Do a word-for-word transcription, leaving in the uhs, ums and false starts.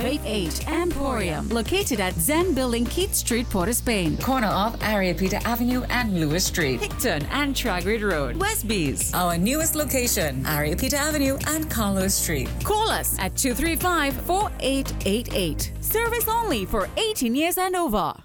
eight eight. Emporium, located at Zen Building, Keith Street, Port of Spain. Corner of Ariapita Avenue and Lewis Street. Picton and Tragrid Road, Westbees. Our newest location, Ariapita Avenue and Carlos Street. Call us at two three five, four eight eight eight. Service only for eighteen years and over.